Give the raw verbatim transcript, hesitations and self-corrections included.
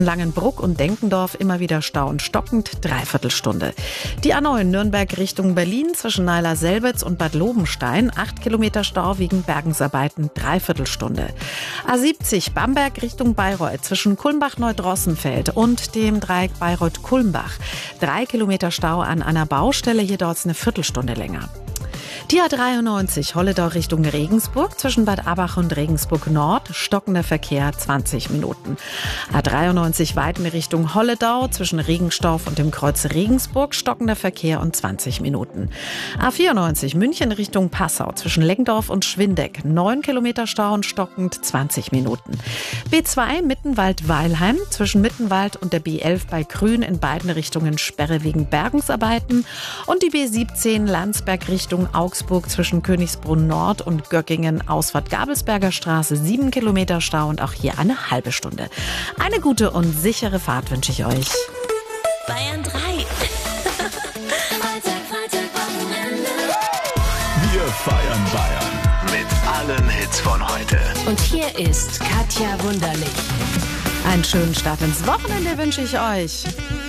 Langenbruck und Denkendorf immer wieder Stau und stockend, Dreiviertelstunde. Die A neun Nürnberg Richtung Berlin zwischen Neiler-Selbitz und Bad Lobenstein, acht Kilometer Stau wegen Bergungsarbeiten, Dreiviertelstunde. A siebzig Bamberg Richtung Bayreuth zwischen Kulmbach-Neudrossenfeld und dem Dreieck Bayreuth-Kulmbach. Drei Kilometer Stau an einer Baustelle, hier dauert es eine Viertelstunde länger. Die A dreiundneunzig Holledau Richtung Regensburg zwischen Bad Abach und Regensburg Nord, stockender Verkehr zwanzig Minuten. A dreiundneunzig Weiden Richtung Holledau zwischen Regenstorf und dem Kreuz Regensburg, stockender Verkehr und zwanzig Minuten. A vierundneunzig München Richtung Passau zwischen Lengdorf und Schwindeck, neun Kilometer Stau und stockend, zwanzig Minuten. B zwei Mittenwald-Weilheim zwischen Mittenwald und der B elf bei Grün in beiden Richtungen Sperre wegen Bergungsarbeiten und die B siebzehn Landsberg Richtung Augsburg zwischen Königsbrunn Nord und Göckingen, Ausfahrt Gabelsberger Straße, sieben Kilometer Stau und auch hier eine halbe Stunde. Eine gute und sichere Fahrt wünsche ich euch. Bayern drei. Wir feiern Bayern mit allen Hits von heute. Und hier ist Katja Wunderlich. Einen schönen Start ins Wochenende wünsche ich euch.